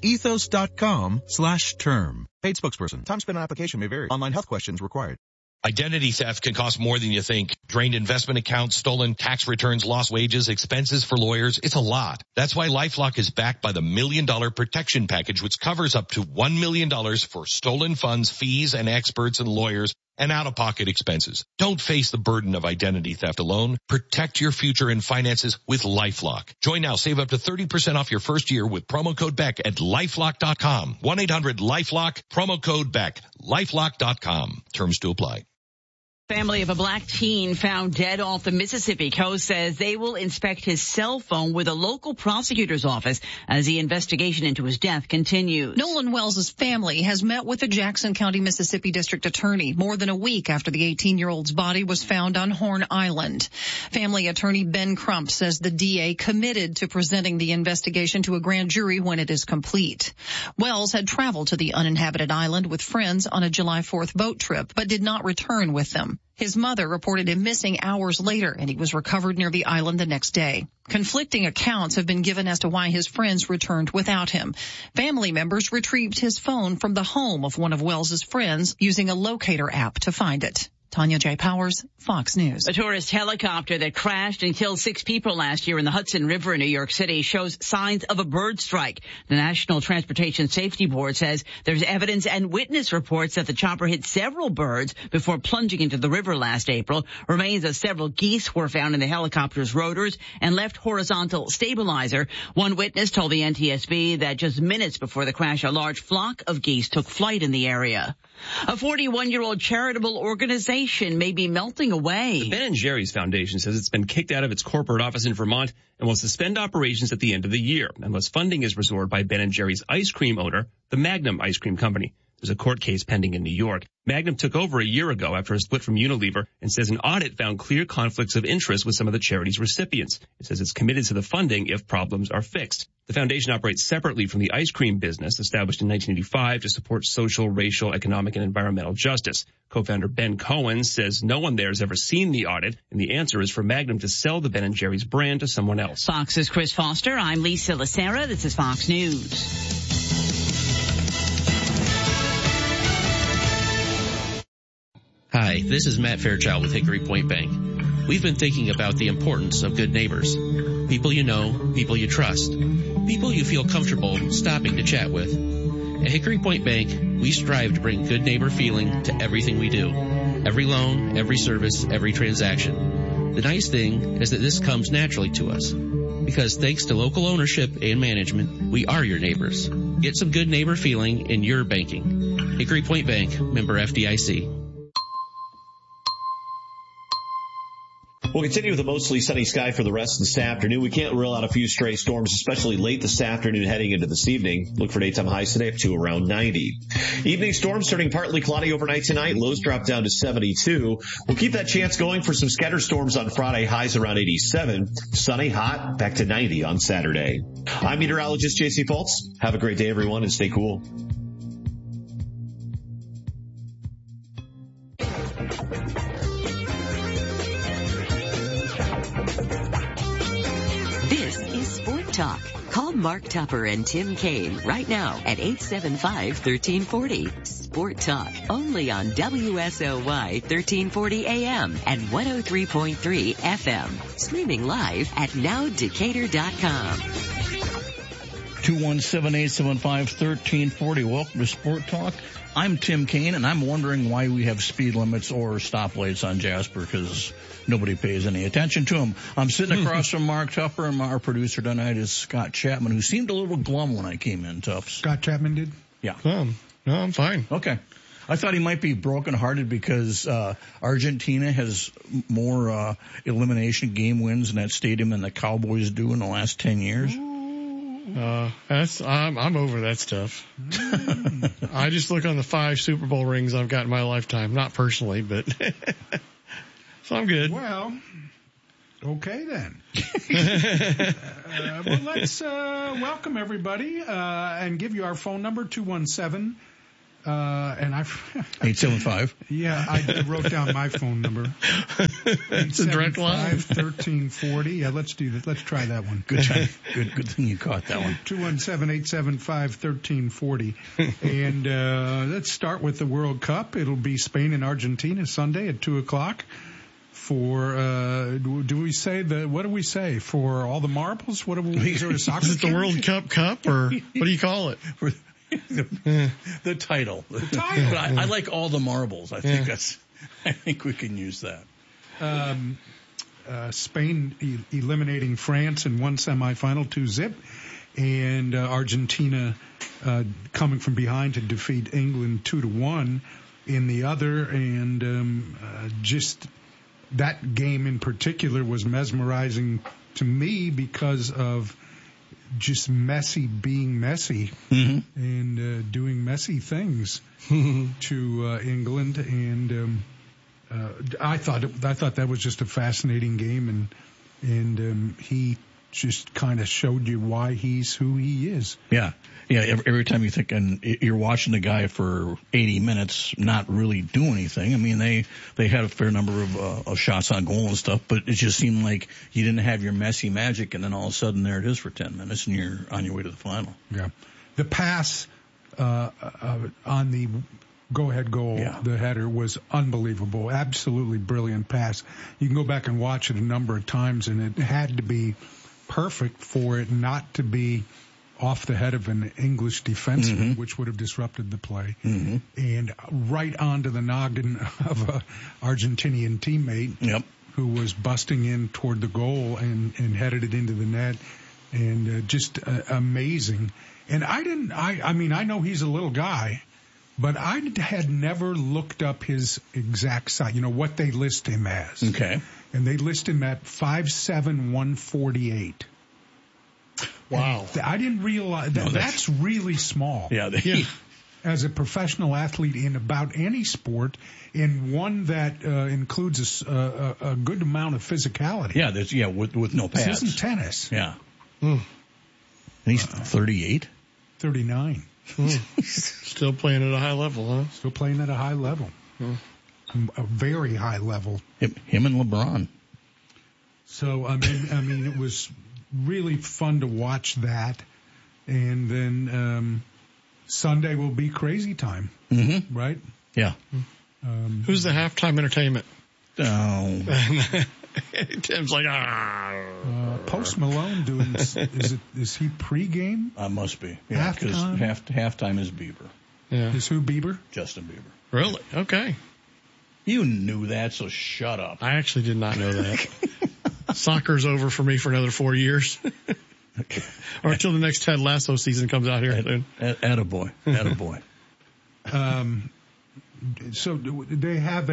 ethos.com/term. Paid spokesperson. Time spent on application may vary. Online health questions required. Identity theft can cost more than you think. Drained investment accounts, stolen tax returns, lost wages, expenses for lawyers. It's a lot. That's why LifeLock is backed by the $1 Million Protection Package, which covers up to $1 million for stolen funds, fees, and experts and lawyers, and out-of-pocket expenses. Don't face the burden of identity theft alone. Protect your future and finances with LifeLock. Join now. Save up to 30% off your first year with promo code BECK at LifeLock.com. 1-800-LifeLock, promo code BECK. LifeLock.com. Terms to apply. Family of a black teen found dead off the Mississippi coast says they will inspect his cell phone with a local prosecutor's office as the investigation into his death continues. Nolan Wells' family has met with the Jackson County, Mississippi District Attorney more than a week after the 18-year-old's body was found on Horn Island. Family attorney Ben Crump says the DA committed to presenting the investigation to a grand jury when it is complete. Wells had traveled to the uninhabited island with friends on a July 4th boat trip, but did not return with them. His mother reported him missing hours later, and he was recovered near the island the next day. Conflicting accounts have been given as to why his friends returned without him. Family members retrieved his phone from the home of one of Wells's friends using a locator app to find it. Tanya J. Powers, Fox News. A tourist helicopter that crashed and killed 6 people last year in the Hudson River in New York City shows signs of a bird strike. The National Transportation Safety Board says there's evidence and witness reports that the chopper hit several birds before plunging into the river last April. Remains of several geese were found in the helicopter's rotors and left horizontal stabilizer. One witness told the NTSB that just minutes before the crash, a large flock of geese took flight in the area. A 41-year-old charitable organization may be melting away. The Ben & Jerry's Foundation says it's been kicked out of its corporate office in Vermont and will suspend operations at the end of the year unless funding is restored by Ben & Jerry's ice cream owner, the Magnum Ice Cream Company. There's a court case pending in New York. Magnum took over a year ago after a split from Unilever and says an audit found clear conflicts of interest with some of the charity's recipients. It says it's committed to the funding if problems are fixed. The foundation operates separately from the ice cream business, established in 1985 to support social, racial, economic, and environmental justice. Co-founder Ben Cohen says no one there has ever seen the audit, and the answer is for Magnum to sell the Ben & Jerry's brand to someone else. Fox's Chris Foster. I'm Lisa Lacera. This is Fox News. Hi, this is Matt Fairchild with Hickory Point Bank. We've been thinking about the importance of good neighbors. People you know, people you trust, people you feel comfortable stopping to chat with. At Hickory Point Bank, we strive to bring good neighbor feeling to everything we do. Every loan, every service, every transaction. The nice thing is that this comes naturally to us. Because thanks to local ownership and management, we are your neighbors. Get some good neighbor feeling in your banking. Hickory Point Bank, member FDIC. We'll continue with a mostly sunny sky for the rest of this afternoon. We can't rule out a few stray storms, especially late this afternoon heading into this evening. Look for daytime highs today up to around 90. Evening storms turning partly cloudy overnight tonight. Lows drop down to 72. We'll keep that chance going for some scattered storms on Friday. Highs around 87. Sunny, hot, back to 90 on Saturday. I'm meteorologist J.C. Fultz. Have a great day, everyone, and stay cool. Talk. Call Mark Tupper and Tim Kaine right now at 875-1340. Sport Talk, only on WSOY 1340 AM and 103.3 FM. Streaming live at nowdecatur.com. 217-875-1340. Welcome to Sport Talk. I'm Tim Kaine, and I'm wondering why we have speed limits or stoplights on Jasper, because nobody pays any attention to them. I'm sitting across from Mark Tupper, and our producer tonight is Scott Chapman, who seemed a little glum when I came in, Tuffs. Scott Chapman did? Yeah. No, I'm fine. Okay. I thought he might be brokenhearted because Argentina has more elimination game wins in that stadium than the Cowboys do in the last 10 years. I'm over that stuff. I just look on the 5 Super Bowl rings I've got in my lifetime. Not personally, but so I'm good. Well, okay then. Well, let's welcome everybody and give you our phone number, 217. And 875. Yeah, I wrote down my phone number. It's a direct line. 1340. Yeah, let's do that. Let's try that one. Good time. Good thing you caught that one. 217-875-1340. And let's start with the World Cup. It'll be Spain and Argentina Sunday at 2:00. For do we say what do we say for all the marbles? What do we? Is there a soccer? Is it the World Cup or what do you call it? The title. The title. But I like all the marbles. I think I think we can use that. Spain eliminating France in one semifinal, 2-0, and Argentina coming from behind to defeat England 2-1 in the other, and just that game in particular was mesmerizing to me because of just Messi being Messi and doing messy things to England, and I thought that was just a fascinating game, and he just kind of showed you why he's who he is. Yeah. Every time you think, and you're watching the guy for 80 minutes, not really do anything. I mean, they had a fair number of shots on goal and stuff, but it just seemed like you didn't have your Messi magic, and then all of a sudden there it is for 10 minutes, and you're on your way to the final. Yeah, the pass on the go-ahead goal, the header, was unbelievable, absolutely brilliant pass. You can go back and watch it a number of times, and it had to be perfect for it not to be off the head of an English defenseman, which would have disrupted the play, and right onto the noggin of a Argentinian teammate who was busting in toward the goal and headed it into the net, and just amazing. And I mean, I know he's a little guy, but I had never looked up his exact size, what they list him as. Okay. And they list him at 5'7", 148. Wow. And I didn't realize that's really small. Yeah. As a professional athlete in about any sport, and one that includes a good amount of physicality. Yeah, with no pads. This isn't tennis. Yeah. And he's 38? 39. Still playing at a high level, huh? Still playing at a high level. A very high level. Him and LeBron. So, I mean, it was really fun to watch that. And then Sunday will be crazy time, right? Yeah. Who's the halftime entertainment? Oh. Tim's like, Post Malone doing, is he pregame? Must be. Yeah, because halftime is Bieber. Yeah. Is who Bieber? Justin Bieber. Really? Okay. You knew that, so shut up. I actually did not know that. Soccer's over for me for another 4 years. Or until the next Ted Lasso season comes out here soon. Attaboy. So they have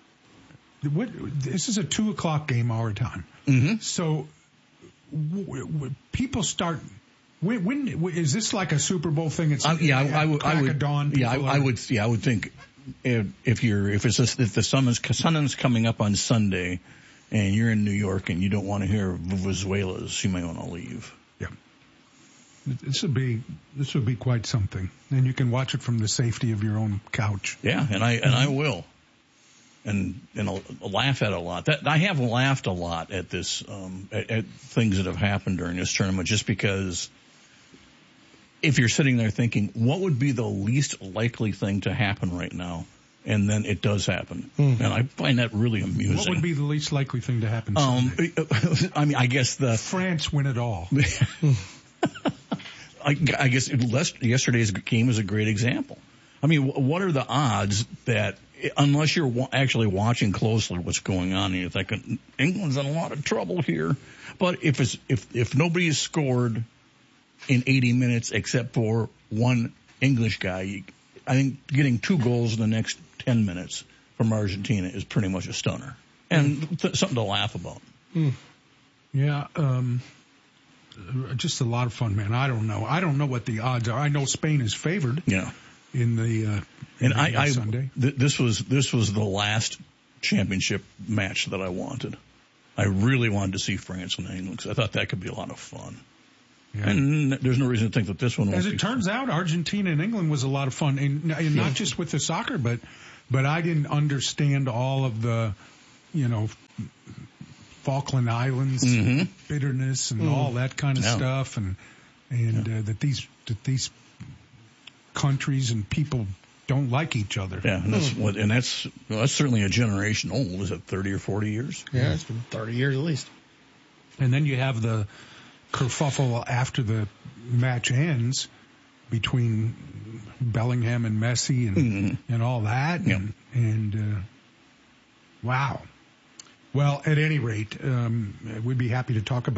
this is a 2:00 game our time. So people start. When is this like a Super Bowl thing? It's I would. Dawn, I would think if the sun is coming up on Sunday, and you're in New York and you don't want to hear Vuvuzelas, you may want to leave. Yeah. This would be quite something, and you can watch it from the safety of your own couch. Yeah, and I will, and I'll laugh at it a lot. I have laughed a lot at this, at things that have happened during this tournament, just because if you're sitting there thinking, what would be the least likely thing to happen right now? And then it does happen. And I find that really amusing. What would be the least likely thing to happen Sunday? I mean, I guess France win it all. I guess yesterday's game is a great example. I mean, what are the odds that, unless you're actually watching closely what's going on, and you're thinking England's in a lot of trouble here, but if nobody has scored in 80 minutes except for one English guy, I think getting 2 goals in the next 10 minutes from Argentina is pretty much a stunner and something to laugh about. Yeah, just a lot of fun, man. I don't know what the odds are. I know Spain is favored. Yeah. In the Sunday. This was the last championship match that I wanted. I really wanted to see France and England because I thought that could be a lot of fun. Yeah. And there's no reason to think that this one won't be. As it turns out, Argentina and England was a lot of fun, and not just with the soccer, but I didn't understand all of the, Falkland Islands bitterness and all that kind of stuff, and that these countries and people don't like each other. Yeah, and that's certainly a generation old. Is it 30 or 40 years? Yeah, it's been 30 years at least. And then you have the kerfuffle after the match ends between Bellingham and Messi and all that. And wow. Well, at any rate, we'd be happy to talk about